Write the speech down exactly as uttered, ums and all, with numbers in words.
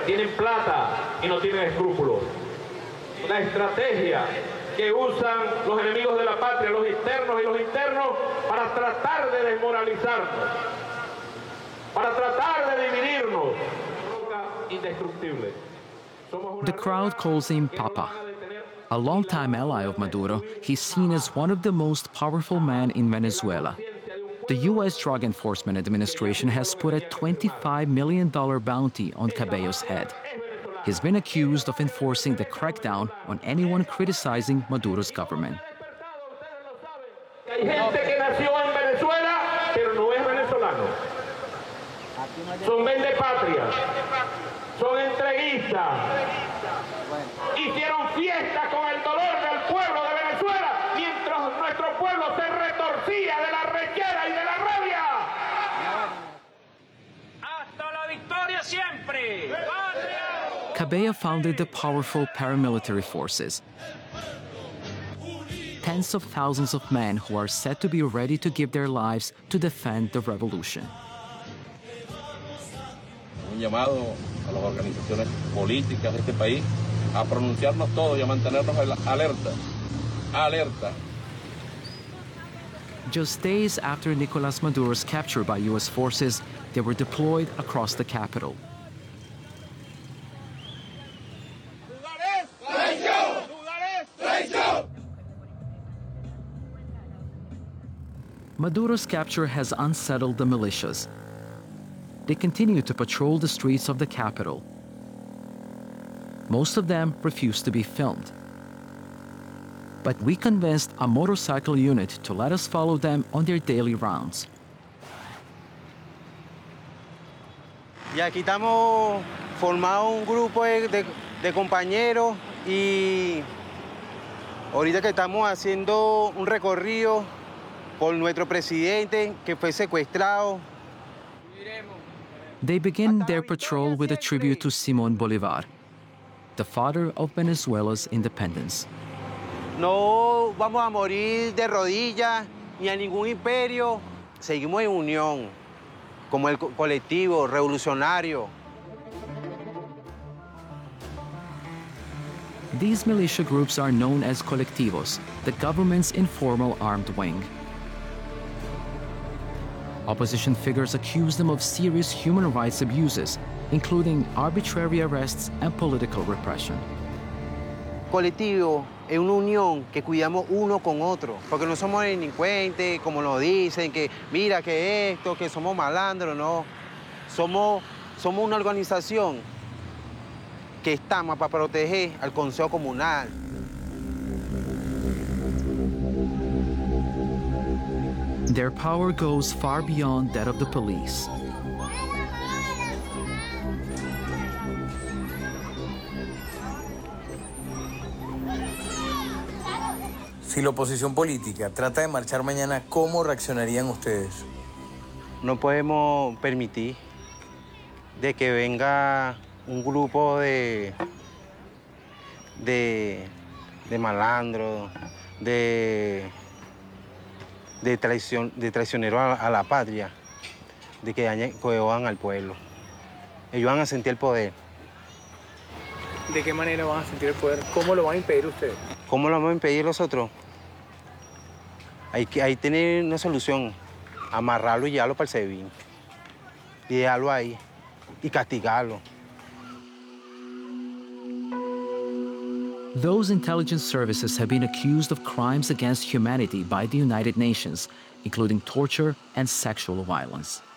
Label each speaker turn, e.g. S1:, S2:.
S1: tienen plata y no tienen escrúpulos. Una estrategia que usan los enemigos de la patria, los externos y los internos, para tratar de desmoralizarnos, para tratar de dividirnos. Indestructible.
S2: The crowd calls him Papa. A longtime ally of Maduro, he's seen as one of the most powerful men in Venezuela. The U S Drug Enforcement Administration has put a twenty-five million dollars bounty on Cabello's head. He's been accused of enforcing the crackdown on anyone criticizing Maduro's government.
S1: Hay gente que nació en Venezuela, pero no es venezolano. Son vendepatrias, son entreguistas. Hicieron fiesta con el dolor del pueblo de Venezuela, mientras nuestro pueblo se retorcía de la rechera y de la rabia. ¡Hasta la victoria siempre!
S2: Cabello founded the powerful paramilitary forces. Tens of thousands of men who are said to be ready to give their lives to defend the revolution.
S3: Un llamado a las organizaciones políticas de este país a pronunciarnos todos y a mantenernos alerta, alerta.
S2: Just days after Nicolás Maduro's capture by U S forces, they were deployed across the capital. Maduro's capture has unsettled the militias. They continue to patrol the streets of the capital. Most of them refuse to be filmed. But we convinced a motorcycle unit to let us follow them on their daily rounds.
S4: Y aquí estamos formados un grupo de, de, de compañeros y ahorita que estamos haciendo un recorrido por nuestro presidente que fue secuestrado.
S2: They begin their patrol with a tribute to Simón Bolívar, the father of Venezuela's independence.
S4: No vamos a morir de rodillas ni a ningún imperio. Seguimos en unión, como el colectivo revolucionario.
S2: These militia groups are known as colectivos, the government's informal armed wing. Opposition figures accuse them of serious human rights abuses, including arbitrary arrests and political repression.
S4: Colectivo es una unión que cuidamos uno con otro, porque no somos delincuentes, como nos dicen, que mira que esto, que somos malandros, no. Somos, somos una organización que estamos para proteger al Consejo Comunal.
S2: Their power goes far beyond that of the police.
S5: Si la oposición política trata de marchar mañana, ¿cómo reaccionarían ustedes?
S4: No podemos permitir de que venga un grupo de, de, de malandros, de, de, traición, de traicioneros a, a la patria, de que dañen, coheban al pueblo. Ellos van a sentir el poder.
S6: ¿De qué manera van a sentir el poder? ¿Cómo lo van a impedir ustedes?
S4: ¿Cómo lo vamos a impedir nosotros? Hay que hay tener una solución, amarrarlo y llevarlo para el SEBIN, y dejarlo ahí, y castigarlo.
S2: Those intelligence services have been accused of crimes against humanity by the United Nations, including torture and sexual violence.